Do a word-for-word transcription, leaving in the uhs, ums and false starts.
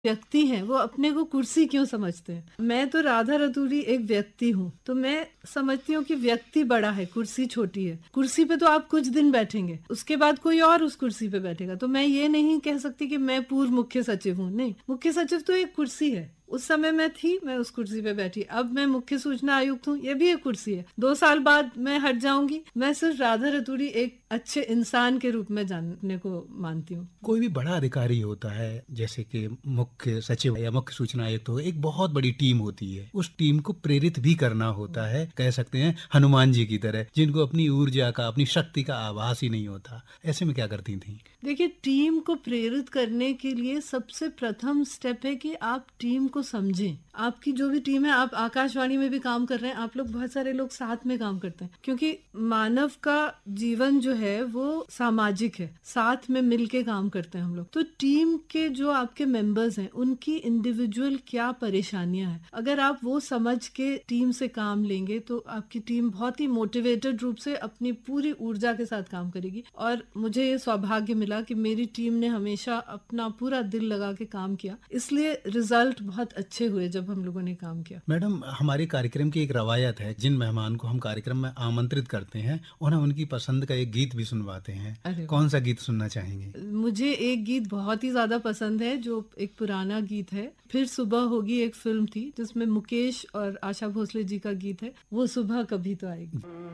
व्यक्ति हैं वो अपने को कुर्सी क्यों समझते हैं। मैं तो राधा रतूड़ी एक व्यक्ति हूँ, तो मैं समझती हूँ कि व्यक्ति बड़ा है, कुर्सी छोटी है। कुर्सी पे तो आप कुछ दिन बैठेंगे, उसके बाद कोई और उस कुर्सी पे बैठेगा। तो मैं ये नहीं कह सकती कि मैं पूर्व मुख्य सचिव हूँ, नहीं, मुख्य सचिव तो एक कुर्सी है। उस समय मैं थी, मैं उस कुर्सी पे बैठी। अब मैं मुख्य सूचना आयुक्त हूँ, ये भी एक कुर्सी है। दो साल बाद मैं हट जाऊंगी। मैं सिर्फ राधा रतूड़ी एक अच्छे इंसान के रूप में जानने को मानती हूँ। कोई भी बड़ा अधिकारी होता है, जैसे कि मुख्य सचिव या मुख्य सूचना आयुक्त हो, एक बहुत बड़ी टीम होती है। उस टीम को प्रेरित भी करना होता है, कह सकते हैं हनुमान जी की तरह, जिनको अपनी ऊर्जा का, अपनी शक्ति का आभास ही नहीं होता। ऐसे में क्या करती थी? देखिए, टीम को प्रेरित करने के लिए सबसे प्रथम स्टेप है कि आप टीम को समझें। आपकी जो भी टीम है, आप आकाशवाणी में भी काम कर रहे हैं, आप लोग बहुत सारे लोग साथ में काम करते हैं, क्योंकि मानव का जीवन जो है वो सामाजिक है, साथ में मिलके काम करते हैं हम लोग। तो टीम के जो आपके मेंबर्स हैं, उनकी इंडिविजुअल क्या परेशानियां हैं, अगर आप वो समझ के टीम से काम लेंगे तो आपकी टीम बहुत ही मोटिवेटेड रूप से अपनी पूरी ऊर्जा के साथ काम करेगी। और मुझे ये सौभाग्य मिला कि मेरी टीम ने हमेशा अपना पूरा दिल लगा के काम किया, इसलिए रिजल्ट बहुत अच्छे हुए जब हम लोगों ने काम किया। मैडम, हमारे कार्यक्रम की एक रवायत है, जिन मेहमान को हम कार्यक्रम में आमंत्रित करते हैं उन्हें उनकी पसंद का एक गीत भी सुनवाते हैं। अरे वाह! कौन सा गीत सुनना चाहेंगे? मुझे एक गीत बहुत ही ज्यादा पसंद है, जो एक पुराना गीत है। फिर सुबह होगी एक फिल्म थी जिसमें मुकेश और आशा भोसले जी का गीत है, वो सुबह कभी तो आएगी।